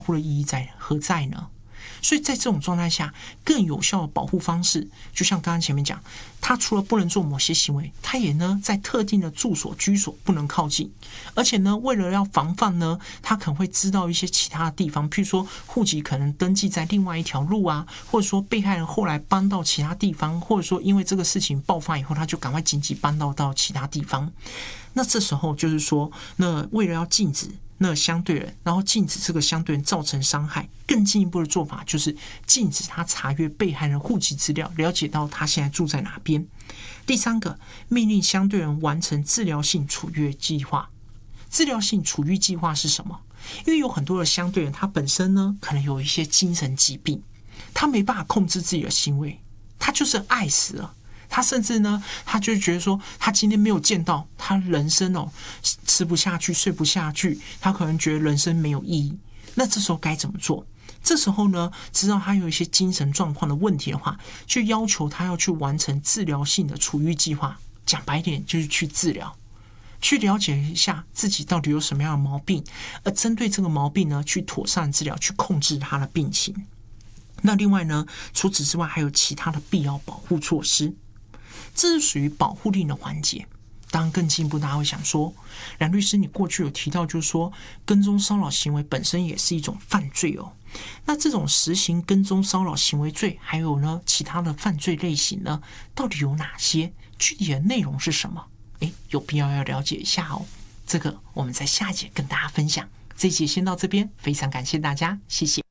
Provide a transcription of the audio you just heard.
护的意义何在呢？所以在这种状态下，更有效的保护方式，就像刚刚前面讲，他除了不能做某些行为，他也呢在特定的住所居所不能靠近，而且呢为了要防范呢，他可能会知道一些其他的地方，譬如说户籍可能登记在另外一条路啊，或者说被害人后来搬到其他地方，或者说因为这个事情爆发以后，他就赶快紧急搬到其他地方。那这时候就是说，那为了要禁止那相对人，然后禁止这个相对人造成伤害，更进一步的做法就是禁止他查阅被害人户籍资料，了解到他现在住在哪边。第三个，命令相对人完成治疗性处遇计划。治疗性处遇计划是什么？因为有很多的相对人，他本身呢可能有一些精神疾病，他没办法控制自己的行为，他就是爱死了。他甚至呢，他就觉得说，他今天没有见到，他人生吃不下去，睡不下去，他可能觉得人生没有意义。那这时候该怎么做？这时候呢，知道他有一些精神状况的问题的话，就要求他要去完成治疗性的处遇计划。讲白一点，就是去治疗，去了解一下自己到底有什么样的毛病，而针对这个毛病呢，去妥善治疗，去控制他的病情。那另外呢，除此之外，还有其他的必要保护措施。这是属于保护令的环节。当然更进一步，大家会想说，梁律师，你过去有提到，就是说跟踪骚扰行为本身也是一种犯罪哦。那这种实行跟踪骚扰行为罪，还有呢其他的犯罪类型呢，到底有哪些？具体的内容是什么？有必要了解一下哦。这个我们在下一节跟大家分享。这一节先到这边，非常感谢大家，谢谢。